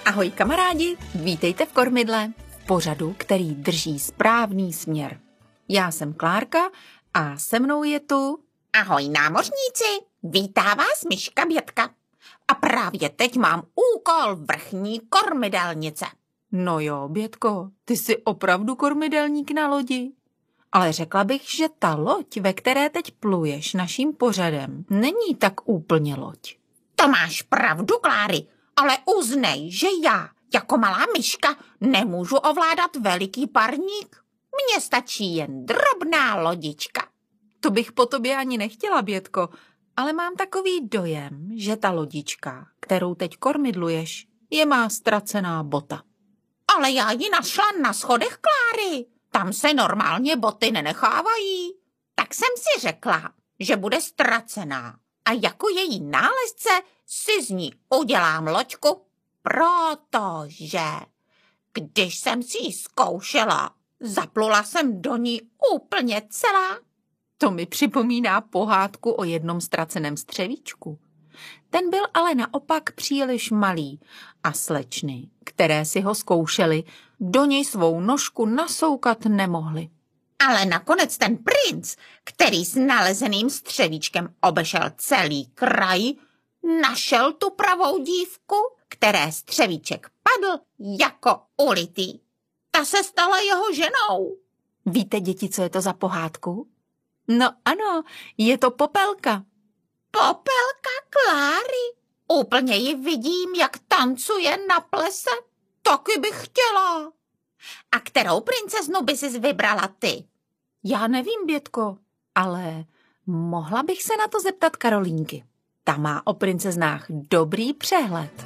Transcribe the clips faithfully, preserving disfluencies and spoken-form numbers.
Ahoj kamarádi, vítejte v Kormidle, v pořadu, který drží správný směr. Já jsem Klárka a se mnou je tu... Ahoj námořníci, vítá vás Myška Bětka. A právě teď mám úkol vrchní kormidelnice. No jo, Bětko, ty jsi opravdu kormidelník na lodi. Ale řekla bych, že ta loď, ve které teď pluješ naším pořadem, není tak úplně loď. To máš pravdu, Kláry, ale uznej, že já, jako malá myška, nemůžu ovládat veliký parník. Mně stačí jen drobná lodička. To bych po tobě ani nechtěla, Bětko, ale mám takový dojem, že ta lodička, kterou teď kormidluješ, je má ztracená bota. Ale já ji našla na schodech Kláry. Tam se normálně boty nenechávají. Tak jsem si řekla, že bude ztracená. A jako její nálezce si z ní udělám loďku, protože když jsem si ji zkoušela, zaplula jsem do ní úplně celá. To mi připomíná pohádku o jednom ztraceném střevíčku. Ten byl ale naopak příliš malý a slečny, které si ho zkoušely, do něj svou nožku nasoukat nemohly. Ale nakonec ten princ, který s nalezeným střevíčkem obešel celý kraj, našel tu pravou dívku, které střevíček padl jako ulitý. Ta se stala jeho ženou. Víte, děti, co je to za pohádku? No ano, je to Popelka. Popelka Kláry. Úplně ji vidím, jak tancuje na plese. Taky bych chtěla. A kterou princeznu by sis vybrala ty? Já nevím, Bětko, ale mohla bych se na to zeptat Karolínky. Ta má o princeznách dobrý přehled.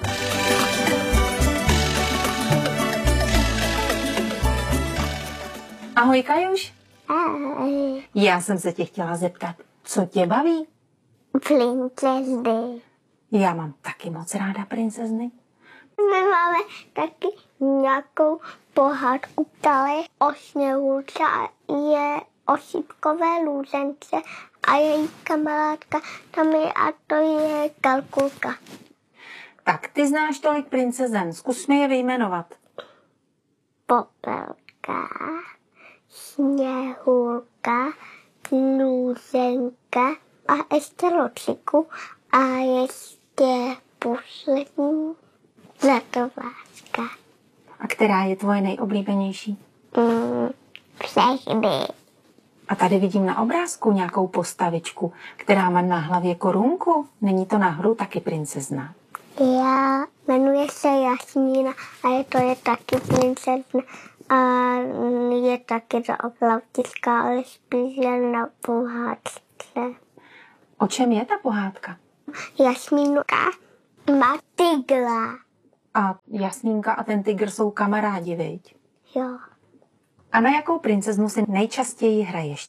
Ahoj, Kajuš. Ahoj. Já jsem se tě chtěla zeptat, co tě baví? Princezny. Já mám taky moc ráda princezny. My máme taky nějakou pohádku, ptali o Sněhurce a je o šípkové lůžence a její kamarádka tam je a to je Kalkulka. Tak ty znáš tolik princezen, zkus mi je vyjmenovat. Popelka, Sněhurka, Lůženka a ještě Lociku a ještě poslední Zlatováska. A která je tvoje nejoblíbenější? Mm, všechny. A tady vidím na obrázku nějakou postavičku, která má na hlavě korunku. Není to náhodou taky princezna? Já jmenuje se Jasmína a je to je taky princezna a je taky zaoplavtická, ale spíš jen na pohádce. O čem je ta pohádka? Jasmínka má tygra. A Jasmínka a ten tygr jsou kamarádi, viď? Jo. A na jakou princeznu si nejčastěji hraješ?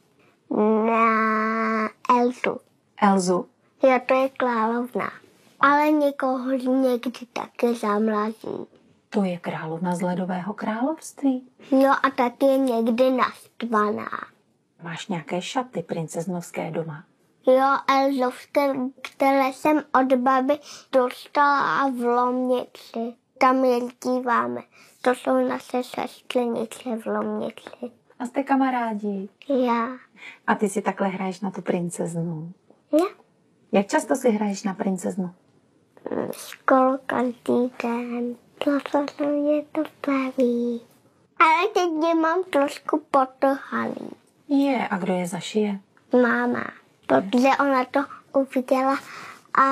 Na Elzu. Elzu? Jo, to je královna. Ale někoho někdy taky zamrazí. To je královna z Ledového království. Jo, a taky je někdy naštvaná. Máš nějaké šaty princeznovské doma? Jo, elzovské, které jsem od baby dostala v Lomnici. Tam je díváme. To jsou naše sestřenice v Lomnici. A jste kamarádi? Já. A ty si takhle hraješ na tu princeznu? Já. Jak často si hraješ na princeznu? Skoro každý den. To, co se mě to baví. Ale teď mě mám trošku potrhaný. Je, a kdo je zašije? Máma. Protože ona to uviděla a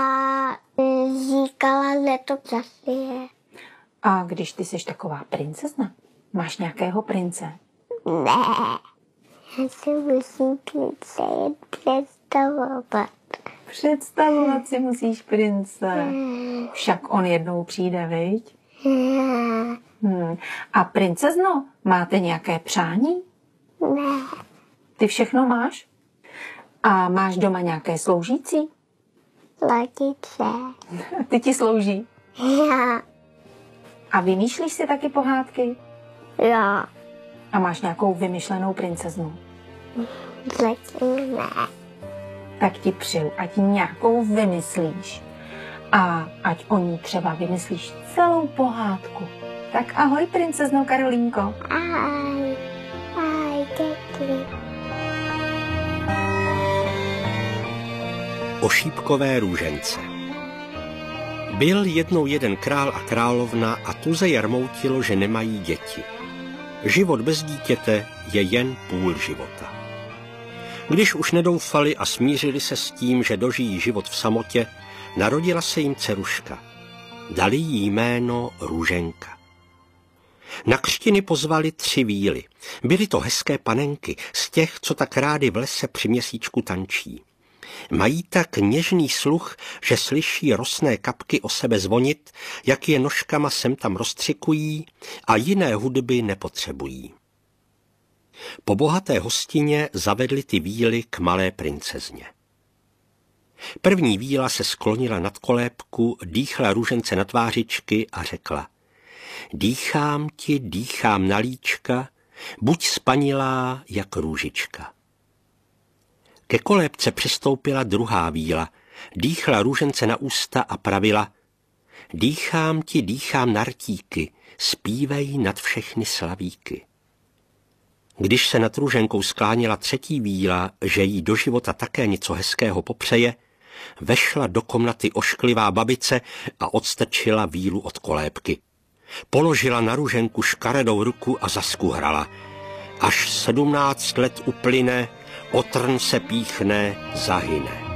říkala, že to zašije. A když ty jsi taková princezna, máš nějakého prince? Ne. Já si musím prince jen představovat. Představovat si musíš prince. Však on jednou přijde, viď? Hmm. A princezno, máte nějaké přání? Ne. Ty všechno máš? A máš doma nějaké sloužící? Lodice. Ty ti slouží? Já. A vymýšlíš si taky pohádky? Jo. A máš nějakou vymyšlenou princeznu? Zatím ne. Tak ti přeju, ať nějakou vymyslíš. A ať o ní třeba vymyslíš celou pohádku. Tak ahoj, princezno Karolínko. Ahoj, ahoj, děti. O šípkové růžence. Byl jednou jeden král a královna a tuze jarmoutilo, že nemají děti. Život bez dítěte je jen půl života. Když už nedoufali a smířili se s tím, že dožijí život v samotě, narodila se jim dceruška. Dali jí jméno Růženka. Na křtiny pozvali tři víly. Byly to hezké panenky, z těch, co tak rády v lese při měsíčku tančí. Mají tak něžný sluch, že slyší rosné kapky o sebe zvonit, jak je nožkama sem tam rozstřikují a jiné hudby nepotřebují. Po bohaté hostině zavedli ty víly k malé princezně. První víla se sklonila nad kolébku, dýchla Růžence na tvářičky a řekla: Dýchám ti, dýchám na líčka, buď spanilá jak růžička. Ke kolébce přistoupila druhá víla, dýchla Růžence na ústa a pravila: Dýchám ti, dýchám na rtíky, zpívej nad všechny slavíky. Když se nad Růženkou skláněla třetí víla, že jí do života také něco hezkého popřeje, vešla do komnaty ošklivá babice a odstrčila vílu od kolébky. Položila na Růženku škaredou ruku a zaskuhrala. Až sedmnáct let uplyne, o trn se píchne, zahyne.